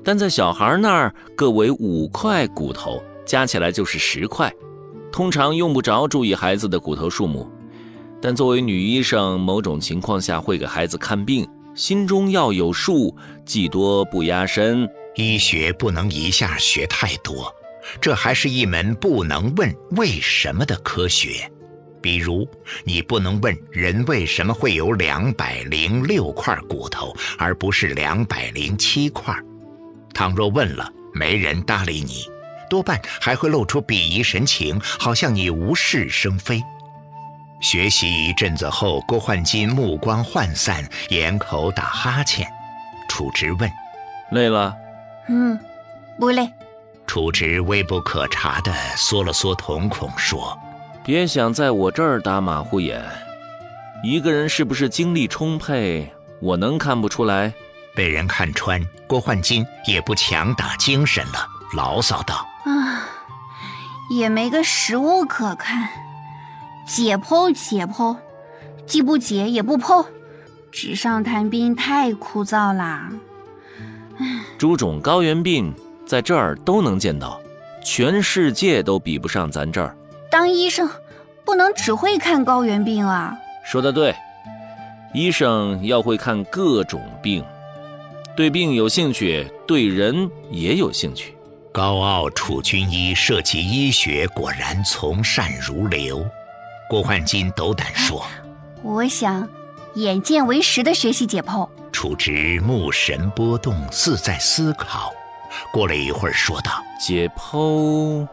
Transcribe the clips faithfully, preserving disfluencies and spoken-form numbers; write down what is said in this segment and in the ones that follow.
但在小孩那儿各为五块骨头，加起来就是十块。通常用不着注意孩子的骨头数目，但作为女医生，某种情况下会给孩子看病，心中要有数，技多不压身。 医学不能一下学太多，这还是一门不能问为什么的科学。比如，你不能问人为什么会有两百零六块骨头，而不是两百零七块。倘若问了，没人搭理你，多半还会露出鄙夷神情，好像你无事生非。学习一阵子后，郭焕金目光涣散，掩口打哈欠。楚直问： 累了？ 嗯，不累。 楚直微不可察地缩了缩瞳孔说： 别想在我这儿打马虎眼，一个人是不是精力充沛，我能看不出来。 被人看穿，郭焕金也不强打精神了，牢骚道： 啊，也没个实物可看，解剖解剖，既不解也不剖，纸上谈兵太枯燥啦。 诸种高原病在这儿都能见到，全世界都比不上咱这儿。 当医生不能只会看高原病啊。 说得对，医生要会看各种病，对病有兴趣，对人也有兴趣。 高傲楚军医涉及医学果然从善如流。郭焕金斗胆说： 我想眼见为实的学习解剖。 楚直目神波动，似在思考。过了一会儿说道： 解剖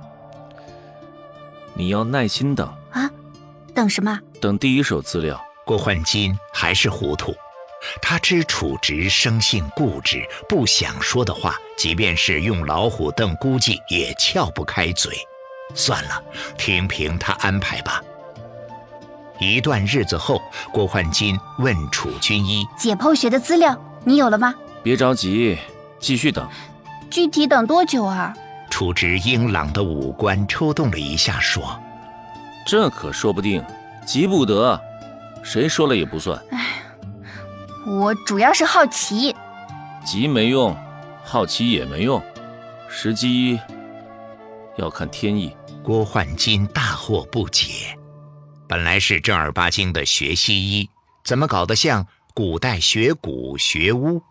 你要耐心等啊，等什么？ 等第一手资料。 郭焕金还是糊涂，他知楚直生性固执，不想说的话，即便是用老虎凳估计也撬不开嘴。算了，听凭他安排吧。一段日子后，郭焕金问楚军医： 解剖学的资料你有了吗？ 别着急，继续等。 具体等多久啊？ 楚直英朗的五官抽动了一下说： 这可说不定，急不得，谁说了也不算。 唉，我主要是好奇。 急没用，好奇也没用，时机要看天意。 郭焕金大惑不解，本来是正儿八经的学西医，怎么搞得像古代学古学巫？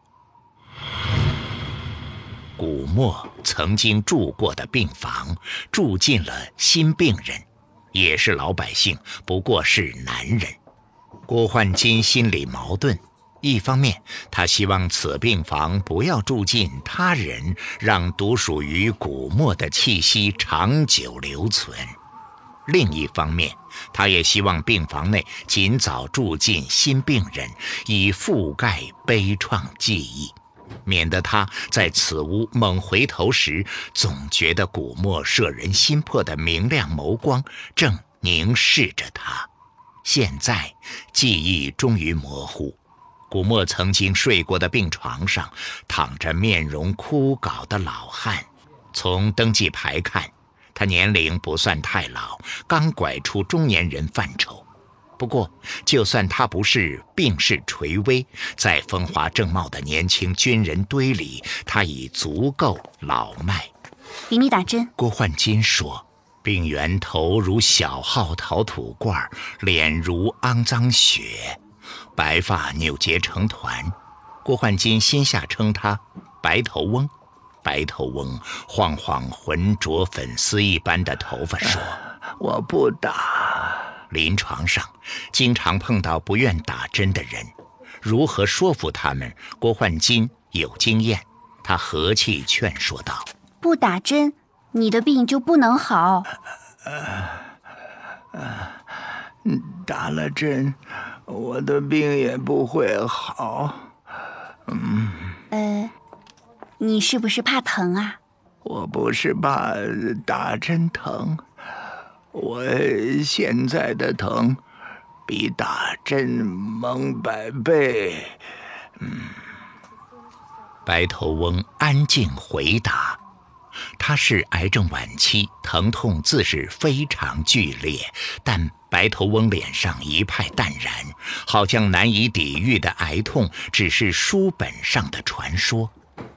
古墨曾经住过的病房，住进了新病人，也是老百姓，不过是男人。郭焕金心里矛盾，一方面他希望此病房不要住进他人，让独属于古墨的气息长久留存；另一方面他也希望病房内尽早住进新病人，以覆盖悲怆记忆，免得他在此屋猛回头时，总觉得古墨摄人心魄的明亮眸光正凝视着他。现在记忆终于模糊，古墨曾经睡过的病床上躺着面容枯槁的老汉。从登记牌看，他年龄不算太老，刚拐出中年人范畴。不过就算他不是病势垂危，在风华正茂的年轻军人堆里，他已足够老迈。 给你打针。 郭焕金说，病源头如小号陶土罐，脸如肮脏血，白发扭结成团。郭焕金心下称他白头翁。白头翁晃晃浑浊粉丝一般的头发说： 我不打。 临床上经常碰到不愿打针的人，如何说服他们？郭焕金有经验，他和气劝说道： 不打针，你的病就不能好。 呃呃、打了针，我的病也不会好。嗯， 呃，你是不是怕疼啊？ 我不是怕打针疼，我现在的疼比打针猛百倍。嗯， 白头翁安静回答。他是癌症晚期，疼痛自是非常剧烈，但白头翁脸上一派淡然，好像难以抵御的癌痛只是书本上的传说。